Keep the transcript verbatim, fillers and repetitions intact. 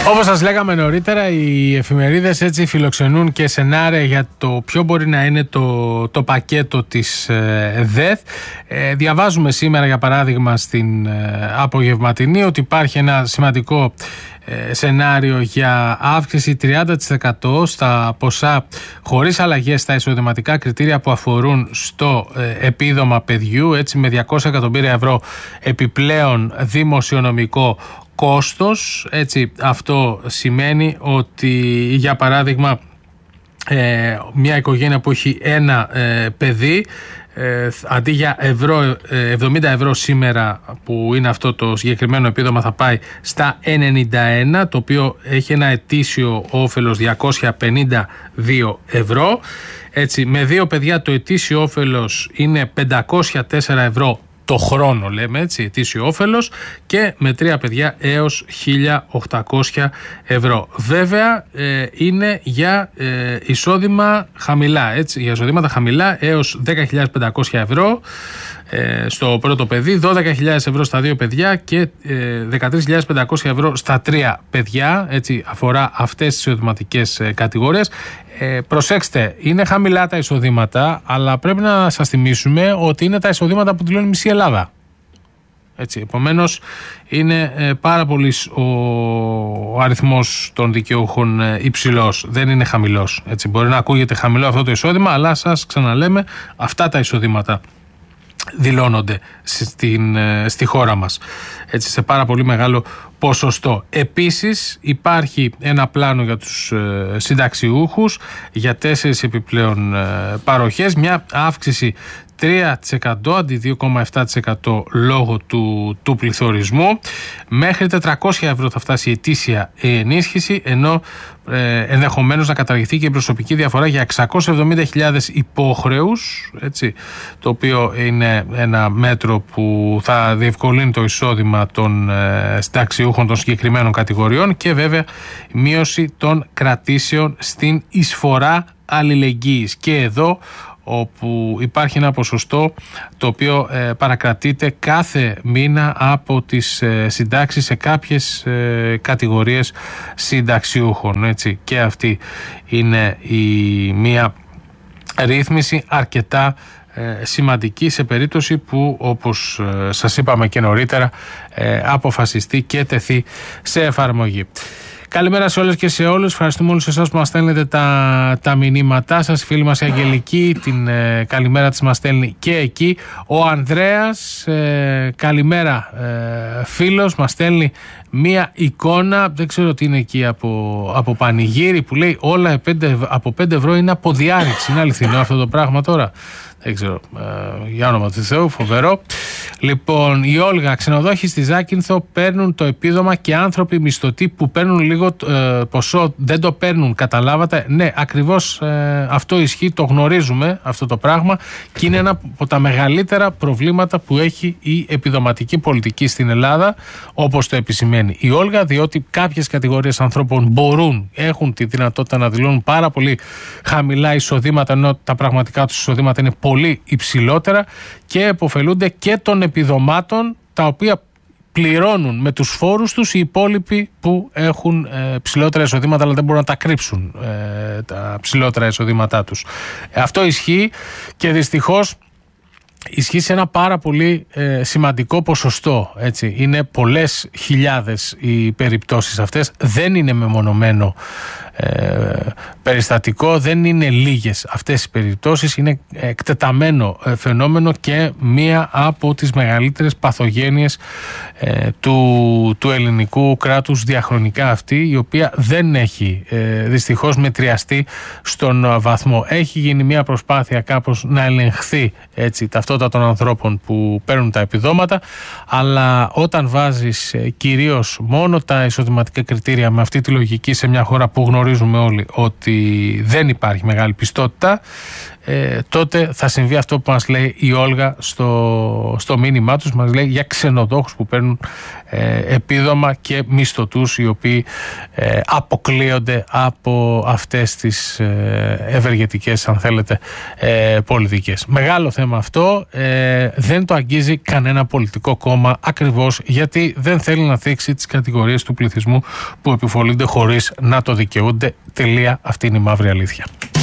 Όπως σας λέγαμε νωρίτερα, οι εφημερίδες έτσι φιλοξενούν και σενάρια για το ποιο μπορεί να είναι το, το πακέτο της ε, ΔΕΘ. Ε, διαβάζουμε σήμερα για παράδειγμα στην ε, απογευματινή ότι υπάρχει ένα σημαντικό ε, σενάριο για αύξηση τριάντα τοις εκατό στα ποσά χωρίς αλλαγές στα εισοδηματικά κριτήρια που αφορούν στο ε, επίδομα παιδιού, έτσι με διακόσια εκατομμύρια ευρώ επιπλέον δημοσιονομικό κόστος. Έτσι, αυτό σημαίνει ότι για παράδειγμα ε, μια οικογένεια που έχει ένα ε, παιδί ε, αντί για ευρώ, ε, εβδομήντα ευρώ σήμερα που είναι αυτό το συγκεκριμένο επίδομα θα πάει στα ενενήντα ένα, το οποίο έχει ένα ετήσιο όφελος διακόσια πενήντα δύο ευρώ. Έτσι, με δύο παιδιά το ετήσιο όφελος είναι πεντακόσια τέσσερα ευρώ το χρόνο, λέμε έτσι, ετήσιο όφελος, και με τρία παιδιά έως χίλια οκτακόσια ευρώ. Βέβαια ε, είναι για ε, εισόδημα χαμηλά, έτσι, για εισοδήματα χαμηλά έως δέκα χιλιάδες πεντακόσια ευρώ ε, στο πρώτο παιδί, δώδεκα χιλιάδες ευρώ στα δύο παιδιά και ε, δεκατρείς χιλιάδες πεντακόσια ευρώ στα τρία παιδιά, έτσι, αφορά αυτές τις εισοδηματικές ε, κατηγορίες. Ε, προσέξτε, είναι χαμηλά τα εισοδήματα, αλλά πρέπει να σας θυμίσουμε ότι είναι τα εισοδήματα που δηλώνει μισή Ελλάδα. Έτσι, επομένως είναι ε, πάρα πολύ ο, ο αριθμός των δικαιούχων ε, υψηλός, δεν είναι χαμηλός. Έτσι, μπορεί να ακούγεται χαμηλό αυτό το εισόδημα, αλλά σας ξαναλέμε, αυτά τα εισοδήματα δηλώνονται στην, στη χώρα μας, έτσι, σε πάρα πολύ μεγάλο ποσοστό. Επίσης υπάρχει ένα πλάνο για τους ε, συνταξιούχους για τέσσερις επιπλέον ε, παροχές, μια αύξηση τρία τοις εκατό αντί δύο κόμμα επτά τοις εκατό λόγω του, του πληθωρισμού. Μέχρι τετρακόσια ευρώ θα φτάσει η ετήσια ενίσχυση, ενώ ε, ενδεχομένως να καταργηθεί και η προσωπική διαφορά για εξακόσιες εβδομήντα χιλιάδες υπόχρεους, έτσι, το οποίο είναι ένα μέτρο που θα διευκολύνει το εισόδημα των ε, συνταξιούχων των συγκεκριμένων κατηγοριών, και βέβαια μείωση των κρατήσεων στην εισφορά αλληλεγγύης. Και εδώ όπου υπάρχει ένα ποσοστό το οποίο ε, παρακρατείται κάθε μήνα από τις ε, συντάξεις σε κάποιες ε, κατηγορίες συνταξιούχων, έτσι. Και αυτή είναι η μία ρύθμιση αρκετά ε, σημαντική σε περίπτωση που, όπως ε, σας είπαμε και νωρίτερα, ε, αποφασιστεί και τεθεί σε εφαρμογή. Καλημέρα σε όλες και σε όλους. Ευχαριστούμε όλους εσάς που μας στέλνετε τα, τα μηνύματά σας. Η φίλη μας η Αγγελική, την ε, καλημέρα της μας στέλνει και εκεί. Ο Ανδρέας, ε, καλημέρα ε, φίλος, μας στέλνει μία εικόνα, δεν ξέρω τι είναι εκεί, από, από πανηγύρι, που λέει όλα πέντε, από πέντε ευρώ είναι από διάρρηξη. Είναι αληθινό αυτό το πράγμα τώρα? Δεν ξέρω, ε, για όνομα του Θεού, φοβερό. Λοιπόν, η Όλγα, ξενοδόχοι στη Ζάκυνθο παίρνουν το επίδομα και άνθρωποι μισθωτοί που παίρνουν λίγο ε, ποσό δεν το παίρνουν. Καταλάβατε? Ναι, ακριβώς ε, αυτό ισχύει, το γνωρίζουμε αυτό το πράγμα, και είναι ένα από τα μεγαλύτερα προβλήματα που έχει η επιδοματική πολιτική στην Ελλάδα, όπως το επισημαίνει η Όλγα, διότι κάποιες κατηγορίες ανθρώπων μπορούν, έχουν τη δυνατότητα να δηλώνουν πάρα πολύ χαμηλά εισοδήματα, ενώ τα πραγματικά τους εισοδήματα είναι πολύ υψηλότερα, και επωφελούνται και των επιδομάτων τα οποία πληρώνουν με τους φόρους τους οι υπόλοιποι που έχουν ε, ψηλότερα εισοδήματα, αλλά δεν μπορούν να τα κρύψουν ε, τα ψηλότερα εισοδήματά τους. Ε, αυτό ισχύει, και δυστυχώς ισχύει σε ένα πάρα πολύ ε, σημαντικό ποσοστό, έτσι. Είναι πολλές χιλιάδες οι περιπτώσεις αυτές, δεν είναι μεμονωμένο ε, περιστατικό, δεν είναι λίγες αυτές οι περιπτώσεις, είναι εκτεταμένο ε, φαινόμενο και μία από τις μεγαλύτερες παθογένειες ε, του, του ελληνικού κράτους διαχρονικά αυτή, η οποία δεν έχει ε, δυστυχώς μετριαστεί στον βαθμό. Έχει γίνει μία προσπάθεια κάπως να ελεγχθεί, έτσι, ταυτότητα των ανθρώπων που παίρνουν τα επιδόματα, αλλά όταν βάζεις ε, κυρίως μόνο τα εισοδηματικά κριτήρια με αυτή τη λογική σε μια χώρα που γνωρίζει γνωρίζουμε όλοι ότι δεν υπάρχει μεγάλη πιστότητα, ε, τότε θα συμβεί αυτό που μας λέει η Όλγα στο, στο μήνυμά τους. Μας λέει για ξενοδόχους που παίρνουν ε, επίδομα και μισθωτούς οι οποίοι ε, αποκλείονται από αυτές τις ε, ευεργετικές, αν θέλετε, ε, πολιτικές. Μεγάλο θέμα αυτό, ε, δεν το αγγίζει κανένα πολιτικό κόμμα, ακριβώς γιατί δεν θέλει να θίξει τις κατηγορίες του πληθυσμού που επιβολούνται χωρίς να το δικαιούνται. Τελεία, αυτή είναι η μαύρη αλήθεια.